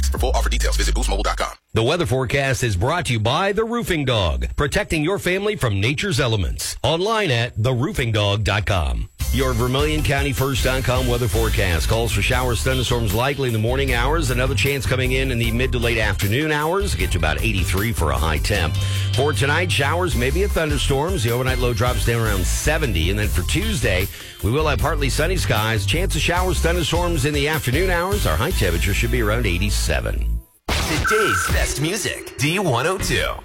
restrictions. For full offer details, visit boostmobile.com. The weather forecast is brought to you by The Roofing Dog, protecting your family from nature's elements. Online at theroofingdog.com. Your Vermilion County First.com weather forecast calls for showers, thunderstorms likely in the morning hours. Another chance coming in the mid to late afternoon hours. Get to about 83 for a high temp. For tonight, showers, maybe a thunderstorms. The overnight low drops down around 70. And then for Tuesday, we will have partly sunny skies. Chance of showers, thunderstorms in the afternoon hours. Our high temperature should be around 87. Today's best music, D102.